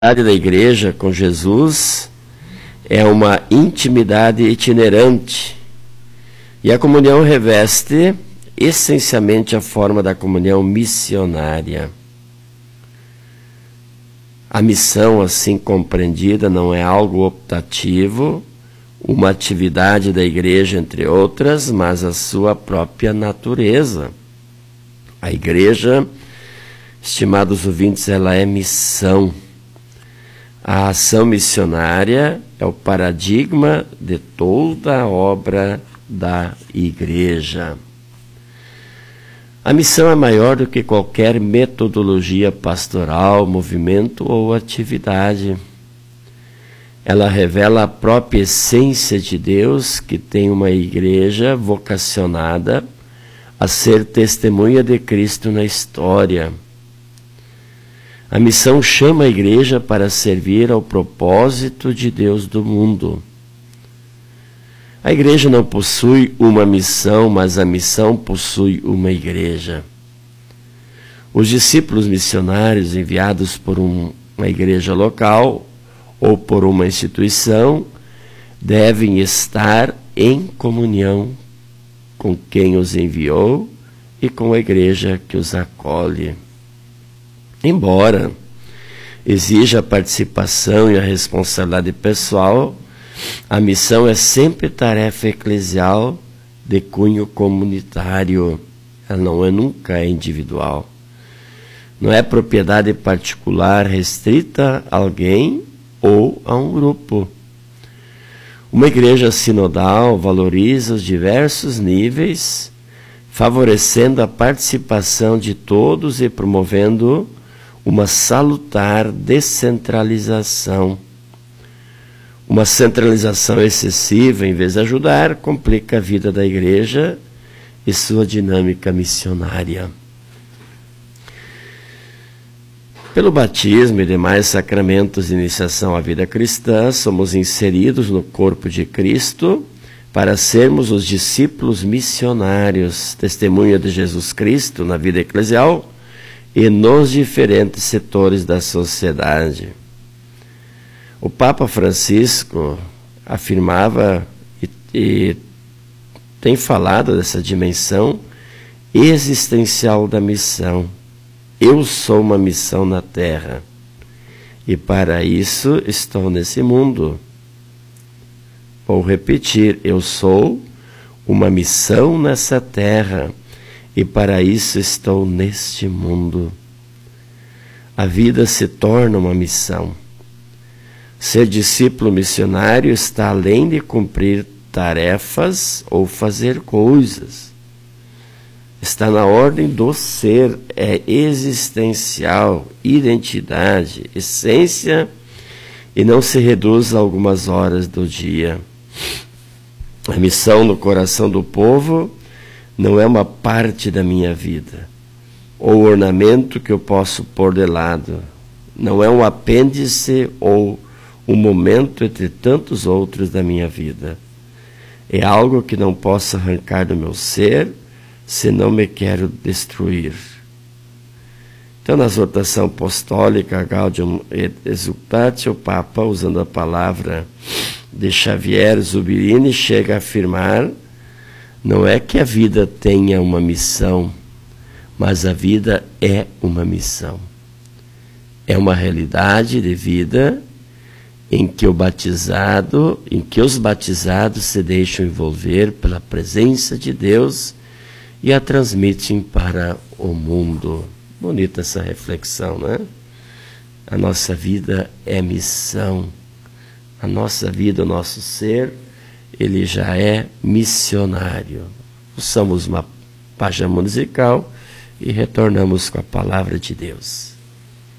Da igreja com Jesus é uma intimidade itinerante, e a comunhão reveste essencialmente a forma da comunhão missionária. A missão, assim compreendida, não é algo optativo, uma atividade da igreja, entre outras, mas a sua própria natureza. A igreja, estimados ouvintes, ela é missão. A ação missionária é o paradigma de toda a obra da igreja. A missão é maior do que qualquer metodologia pastoral, movimento ou atividade. Ela revela a própria essência de Deus, que tem uma igreja vocacionada a ser testemunha de Cristo na história. A missão chama a igreja para servir ao propósito de Deus do mundo. A igreja não possui uma missão, mas a missão possui uma igreja. Os discípulos missionários enviados por uma igreja local ou por uma instituição devem estar em comunhão com quem os enviou e com a igreja que os acolhe. Embora exija a participação e a responsabilidade pessoal, a missão é sempre tarefa eclesial de cunho comunitário. Ela não é nunca individual. Não é propriedade particular restrita a alguém ou a um grupo. Uma igreja sinodal valoriza os diversos níveis, favorecendo a participação de todos e promovendo uma salutar descentralização. Uma centralização excessiva, em vez de ajudar, complica a vida da igreja e sua dinâmica missionária. Pelo batismo e demais sacramentos de iniciação à vida cristã, somos inseridos no corpo de Cristo para sermos os discípulos missionários, testemunha de Jesus Cristo na vida eclesial e nos diferentes setores da sociedade. O Papa Francisco afirmava e tem falado dessa dimensão existencial da missão. Eu sou uma missão na Terra e para isso estou nesse mundo. Vou repetir, eu sou uma missão nessa terra e para isso estou neste mundo. A vida se torna uma missão. Ser discípulo missionário está além de cumprir tarefas ou fazer coisas. Está na ordem do ser, é existencial, identidade, essência, e não se reduz a algumas horas do dia. A missão no coração do povo não é uma parte da minha vida, ou ornamento que eu posso pôr de lado. Não é um apêndice ou um momento entre tantos outros da minha vida. É algo que não posso arrancar do meu ser, se não me quero destruir. Então, na exortação apostólica Gaudium et Exsultate, o Papa, usando a palavra de Xavier Zubirini, chega a afirmar: não é que a vida tenha uma missão, mas a vida é uma missão. É uma realidade de vida em que os batizados se deixam envolver pela presença de Deus e a transmitem para o mundo. Bonita essa reflexão, né? A nossa vida é missão. A nossa vida, o nosso ser, ele já é missionário. Usamos uma página musical e retornamos com a palavra de Deus.